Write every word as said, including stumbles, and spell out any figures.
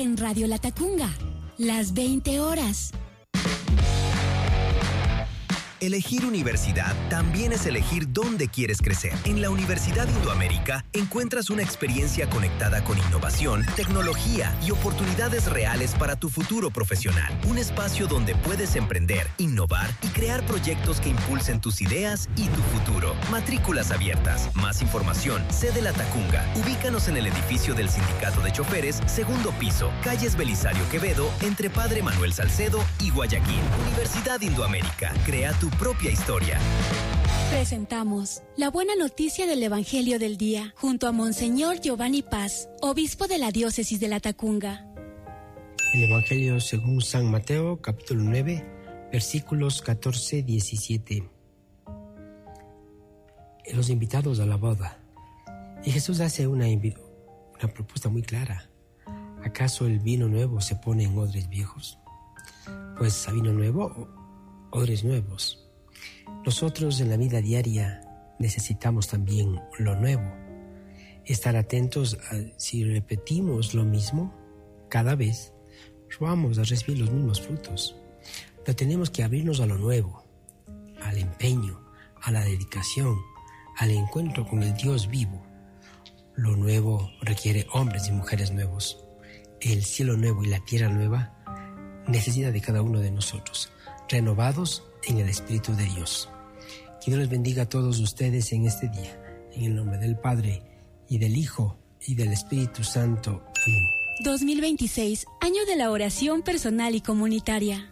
En Radio Latacunga, las veinte horas. Elegir universidad también es elegir dónde quieres crecer. En la Universidad Indoamérica encuentras una experiencia conectada con innovación, tecnología y oportunidades reales para tu futuro profesional. Un espacio donde puedes emprender, innovar y crear proyectos que impulsen tus ideas y tu futuro. Matrículas abiertas. Más información. Sede Latacunga. Ubícanos en el edificio del Sindicato de Choferes, segundo piso, calles Belisario Quevedo, entre Padre Manuel Salcedo y Guayaquil. Universidad Indoamérica. Crea tu propia historia. Presentamos la buena noticia del Evangelio del Día, junto a Monseñor Giovanni Paz, obispo de la diócesis de Latacunga. El Evangelio según San Mateo, capítulo nueve, versículos catorce a diecisiete. Los invitados a la boda. Y Jesús hace una, una propuesta muy clara. ¿Acaso el vino nuevo se pone en odres viejos? Pues a vino nuevo, odres nuevos. Nosotros en la vida diaria necesitamos también lo nuevo. Estar atentos a si repetimos lo mismo cada vez, vamos a recibir los mismos frutos. Pero tenemos que abrirnos a lo nuevo, al empeño, a la dedicación, al encuentro con el Dios vivo. Lo nuevo requiere hombres y mujeres nuevos. El cielo nuevo y la tierra nueva necesita de cada uno de nosotros, renovados en el Espíritu de Dios. Que Dios les bendiga a todos ustedes en este día, en el nombre del Padre, y del Hijo, y del Espíritu Santo. Amén. dos mil veintiséis, año de la oración personal y comunitaria.